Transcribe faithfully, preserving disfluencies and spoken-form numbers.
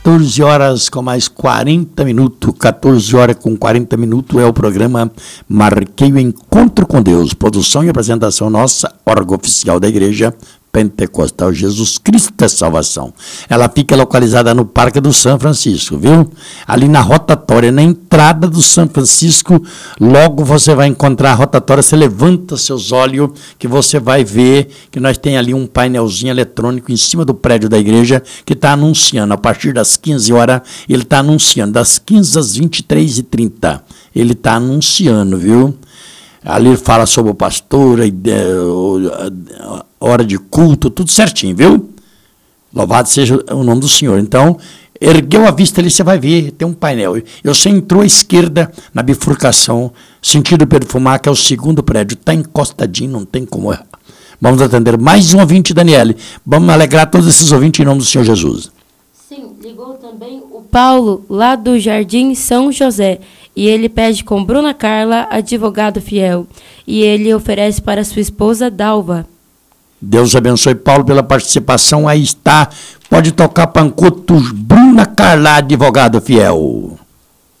quatorze horas com mais quarenta minutos, quatorze horas com quarenta minutos é o programa Marquei o Encontro com Deus, produção e apresentação nossa, órgão oficial da Igreja Pentecostal Jesus Cristo é Salvação. Ela fica localizada no Parque do São Francisco, viu? Ali na rotatória, na entrada do São Francisco, logo você vai encontrar a rotatória, você levanta seus olhos, que você vai ver que nós tem ali um painelzinho eletrônico em cima do prédio da igreja, que está anunciando, a partir das quinze horas, ele está anunciando, das quinze às vinte e três e trinta, ele está anunciando, viu? Ali ele fala sobre o pastor, a, a, a hora de culto, tudo certinho, viu? Louvado seja o nome do Senhor. Então, ergueu a vista ali, você vai ver, tem um painel. E você entrou à esquerda, na bifurcação, sentido Perfumar, que é o segundo prédio. Está encostadinho, não tem como errar. Vamos atender mais um ouvinte, Daniele. Vamos alegrar todos esses ouvintes em nome do Senhor Jesus. Sim, ligou também o Paulo, lá do Jardim São José. E ele pede com Bruna Carla, advogado fiel. E ele oferece para sua esposa, Dalva. Deus abençoe, Paulo, pela participação. Aí está. Pode tocar pancotos, Bruna Carla, advogado fiel.